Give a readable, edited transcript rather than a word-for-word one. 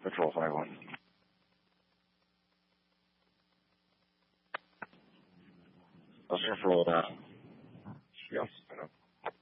Patrol 5-1. Let's just roll down. Yes, I know.